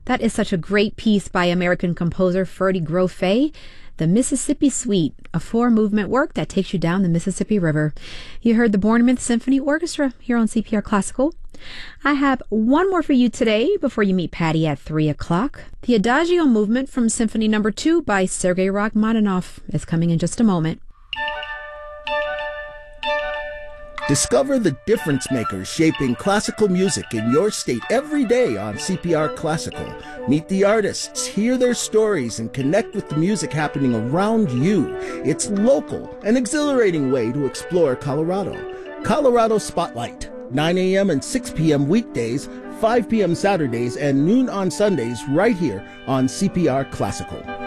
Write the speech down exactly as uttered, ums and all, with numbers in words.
That is such a great piece by American composer Ferdy Grofé, the Mississippi Suite, a four-movement work that takes you down the Mississippi River. You heard the Bournemouth Symphony Orchestra here on C P R Classical. I have one more for you today before you meet Patty at three o'clock. The Adagio movement from Symphony Number two by Sergei Rachmaninoff is coming in just a moment. Discover the difference makers shaping classical music in your state every day on C P R Classical. Meet the artists, hear their stories, and connect with the music happening around you. It's local, an exhilarating way to explore Colorado. Colorado Spotlight, nine a.m. and six p.m. weekdays, five p.m. Saturdays, and noon on Sundays right here on C P R Classical.